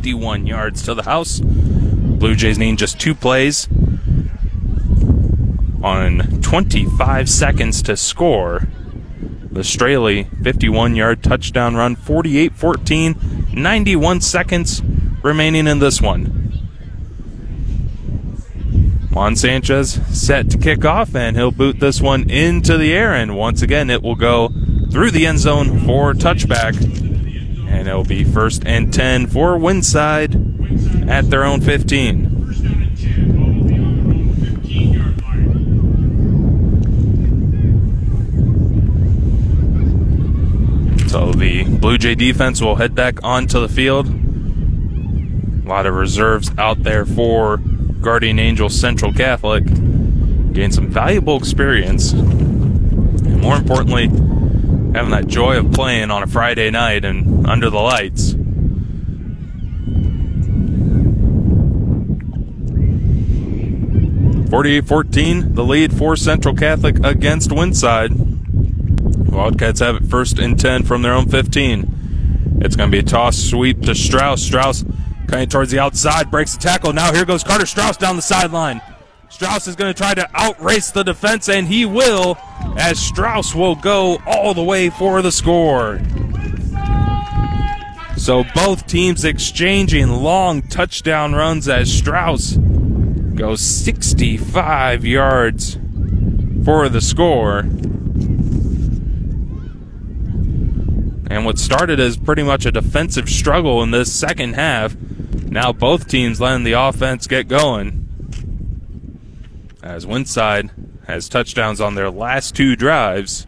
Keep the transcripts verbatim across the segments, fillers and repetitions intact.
fifty-one yards to the house. Blue Jays need just two plays on twenty-five seconds to score. The Straley fifty-one-yard touchdown run, forty-eight fourteen, ninety-one seconds remaining in this one. Juan Sanchez set to kick off, and he'll boot this one into the air, and once again it will go through the end zone for touchback, and it'll be first and ten for Winside at their own fifteen. So the Blue Jay defense will head back onto the field. A lot of reserves out there for Guardian Angels Central Catholic. Gain some valuable experience, and more importantly, having that joy of playing on a Friday night and under the lights. forty-eight fourteen, the lead for Central Catholic against Winside. Wildcats have it first and ten from their own fifteen. It's going to be a toss sweep to Strauss. Strauss coming towards the outside, breaks the tackle. Now here goes Carter Strauss down the sideline. Strauss is going to try to outrace the defense, and he will, as Strauss will go all the way for the score. So both teams exchanging long touchdown runs as Strauss goes sixty-five yards for the score. And what started as pretty much a defensive struggle in this second half, now both teams letting the offense get going, as Winside has touchdowns on their last two drives.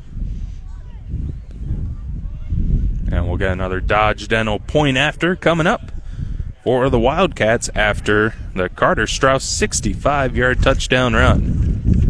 And we'll get another Dodge Dental point after coming up for the Wildcats after the Carter Strauss sixty-five-yard touchdown run.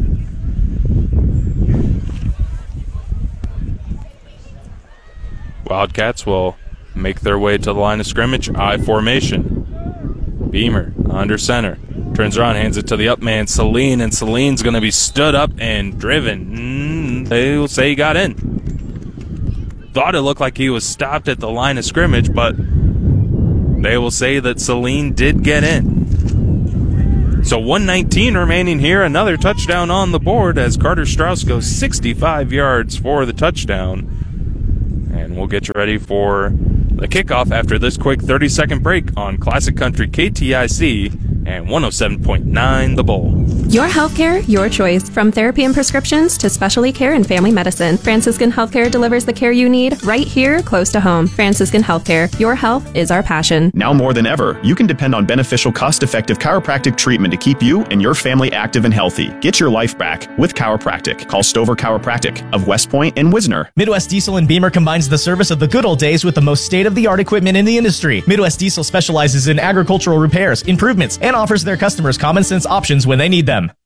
Wildcats will make their way to the line of scrimmage, I formation. Beamer under center. Turns around, hands it to the up man, Celine, and Celine's going to be stood up and driven. Mm, they will say he got in. Thought it looked like he was stopped at the line of scrimmage, but they will say that Celine did get in. So one nineteen remaining here, another touchdown on the board as Carter Strauss goes sixty-five yards for the touchdown. And we'll get you ready for the kickoff after this quick thirty-second break on Classic Country K T I C and one oh seven point nine The Bull. Your healthcare, your choice. From therapy and prescriptions to specialty care and family medicine, Franciscan Healthcare delivers the care you need right here, close to home. Franciscan Healthcare. Your health is our passion. Now more than ever, you can depend on beneficial, cost-effective chiropractic treatment to keep you and your family active and healthy. Get your life back with chiropractic. Call Stover Chiropractic of West Point and Wisner. Midwest Diesel and Beamer combines the service of the good old days with the most state-of-the-art equipment in the industry. Midwest Diesel specializes in agricultural repairs, improvements, and offers their customers common sense options when they need them.